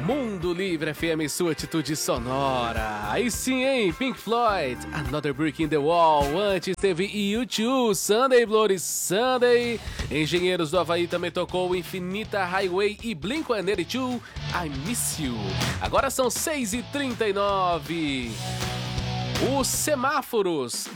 Mundo Livre FM, sua atitude sonora. Aí sim, hein? Pink Floyd, Another Brick in the Wall. Antes teve U2, Sunday Bloody Sunday. Engenheiros do Havaí também tocou Infinita Highway e Blink-182, I Miss You. Agora são 6h39. Os semáforos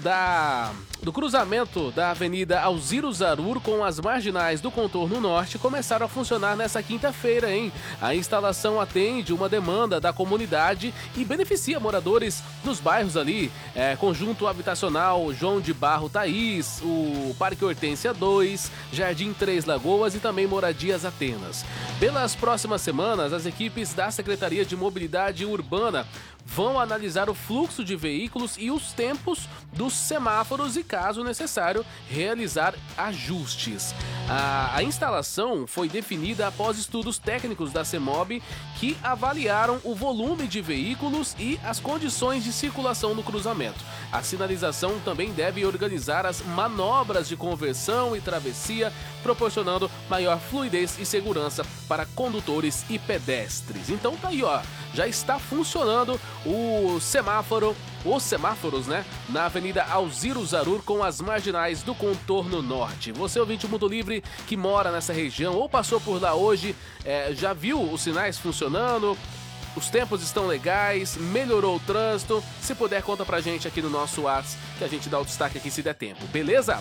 do cruzamento da Avenida Alziro Zarur com as marginais do contorno norte começaram a funcionar nessa quinta-feira, hein? A instalação atende uma demanda da comunidade e beneficia moradores dos bairros ali, Conjunto Habitacional João de Barro Thaís, o Parque Hortência 2, Jardim Três Lagoas e também Moradias Atenas. Pelas próximas semanas, as equipes da Secretaria de Mobilidade Urbana vão analisar o fluxo de veículos e os tempos dos semáforos e, caso necessário, realizar ajustes. A instalação foi definida após estudos técnicos da CEMOB que avaliaram o volume de veículos e as condições de circulação no cruzamento. A sinalização também deve organizar as manobras de conversão e travessia, proporcionando maior fluidez e segurança para condutores e pedestres. Então tá aí, ó, já está funcionando os semáforos, né, na Avenida Alziro Zarur com as marginais do contorno norte. Você, ouvinte Mundo Livre, que mora nessa região ou passou por lá hoje, já viu os sinais funcionando? Os tempos estão legais, melhorou o trânsito? Se puder, conta pra gente aqui no nosso WhatsApp, que a gente dá o destaque aqui se der tempo, beleza?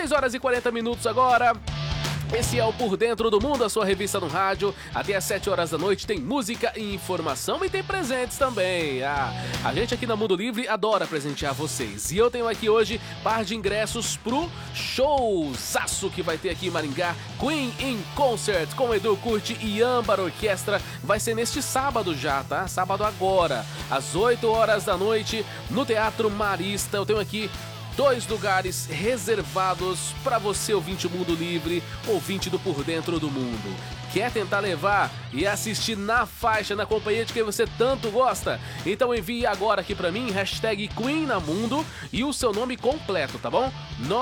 6h40 agora. Esse é o Por Dentro do Mundo, a sua revista no rádio. Até às 7 horas da noite tem música e informação e tem presentes também. A gente aqui na Mundo Livre adora presentear vocês. E eu tenho aqui hoje par de ingressos pro showzaço que vai ter aqui em Maringá. Queen in Concert com Edu Curti e Âmbar Orquestra. Vai ser neste sábado já, tá? Sábado agora, às 8 horas da noite, no Teatro Marista. Eu tenho aqui 2 lugares reservados para você, ouvinte Mundo Livre, ouvinte do Por Dentro do Mundo. Quer tentar levar e assistir na faixa, na companhia de quem você tanto gosta? Então envie agora aqui para mim, hashtag #QueenNamundo e o seu nome completo, tá bom?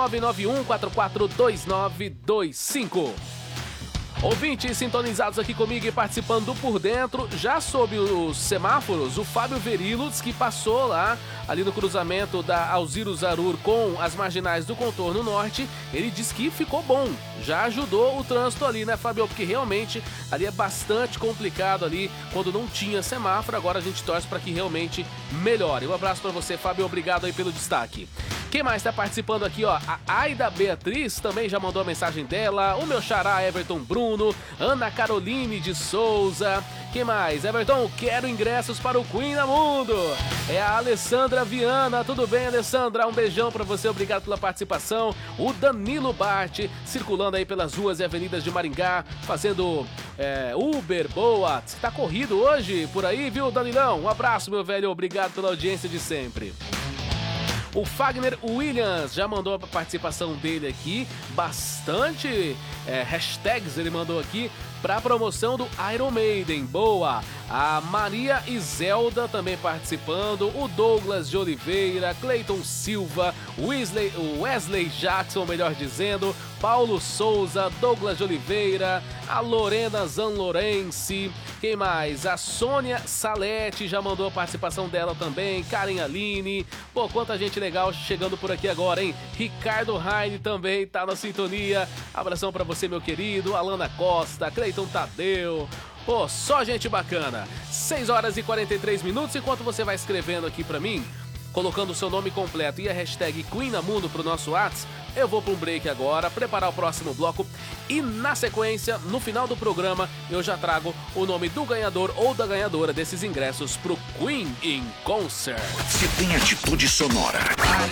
991-442925. Ouvintes sintonizados aqui comigo e participando do Por Dentro, já sob os semáforos, o Fábio Verilos, que passou lá, ali no cruzamento da Alziro Zarur com as marginais do contorno norte, ele disse que ficou bom, já ajudou o trânsito ali, né, Fábio? Porque realmente ali é bastante complicado ali, quando não tinha semáforo. Agora a gente torce para que realmente melhore. Um abraço para você, Fábio, obrigado aí pelo destaque. Quem mais está participando aqui, ó? A Aida Beatriz também já mandou a mensagem dela. O meu xará Everton Bruno, Ana Caroline de Souza. Quem mais? Everton, quero ingressos para o Queen Namundo. É a Alessandra Viana. Tudo bem, Alessandra? Um beijão para você, obrigado pela participação. O Danilo Bart, circulando aí pelas ruas e avenidas de Maringá, fazendo Uber, boa. Tá corrido hoje por aí, viu, Danilão? Um abraço, meu velho, obrigado pela audiência de sempre. O Fagner Williams já mandou a participação dele aqui, bastante hashtags ele mandou aqui para a promoção do Iron Maiden, boa! A Maria Iselda também participando, o Douglas de Oliveira, Cleiton Silva, Wesley Jackson, melhor dizendo, Paulo Souza, Douglas de Oliveira, a Lorena Zanlorense, quem mais? A Sônia Salete já mandou a participação dela também, Karen Aline, pô, quanta gente legal chegando por aqui agora, hein? Ricardo Heine também tá na sintonia, abração pra você, meu querido, Alana Costa, Cleiton Tadeu, pô, só gente bacana. 6h43, enquanto você vai escrevendo aqui pra mim, colocando o seu nome completo e a hashtag QueenNamundo pro nosso WhatsApp, eu vou para um break agora, preparar o próximo bloco e na sequência, no final do programa, eu já trago o nome do ganhador ou da ganhadora desses ingressos pro Queen in Concert. Se tem atitude sonora,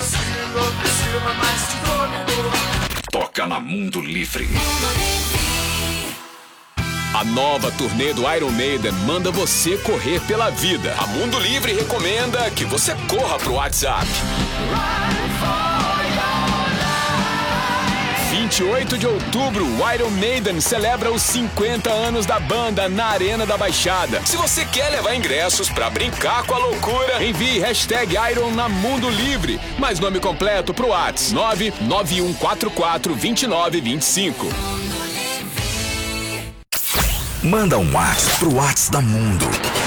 toca na Mundo Livre. A nova turnê do Iron Maiden manda você correr pela vida. A Mundo Livre recomenda que você corra pro WhatsApp. 28 de outubro, o Iron Maiden celebra os 50 anos da banda na Arena da Baixada. Se você quer levar ingressos pra brincar com a loucura, envie hashtag Iron na Mundo Livre, mais nome completo pro WhatsApp 991442925. Manda um WhatsApp pro WhatsApp da Mundo.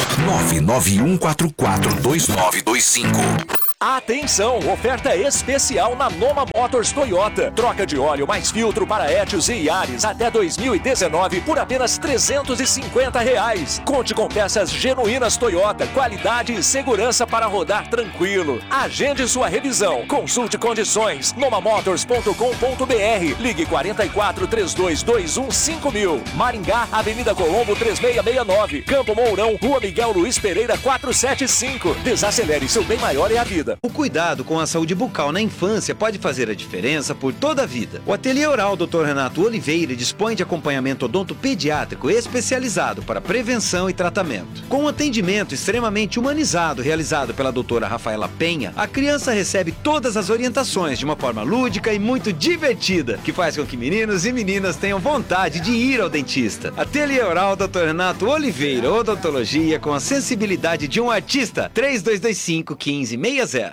991442925. Atenção, oferta especial na Noma Motors Toyota. Troca de óleo mais filtro para Etios e Yaris até 2019 por apenas R$350. Conte com peças genuínas Toyota, qualidade e segurança para rodar tranquilo. Agende sua revisão. Consulte condições. nomamotors.com.br. Ligue 44-3221-5000. Maringá, Avenida Colombo 3669. Campo Mourão, Rua Miguel Luiz Pereira 475. Desacelere, seu bem maior é a vida. O cuidado com a saúde bucal na infância pode fazer a diferença por toda a vida. O Ateliê Oral Dr. Renato Oliveira dispõe de acompanhamento odontopediátrico especializado para prevenção e tratamento. Com um atendimento extremamente humanizado realizado pela doutora Rafaela Penha, a criança recebe todas as orientações de uma forma lúdica e muito divertida, que faz com que meninos e meninas tenham vontade de ir ao dentista. Ateliê Oral Dr. Renato Oliveira, odontologia com a sensibilidade de um artista. 3225-1560.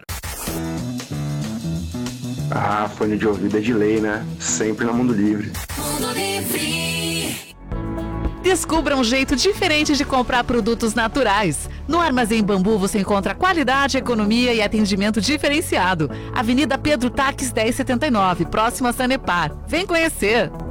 Ah, fone de ouvido é de lei, né? Sempre na Mundo Livre. Mundo Livre. Descubra um jeito diferente de comprar produtos naturais. No Armazém Bambu você encontra qualidade, economia e atendimento diferenciado. Avenida Pedro Taques 1079, próximo a Sanepar. Vem conhecer!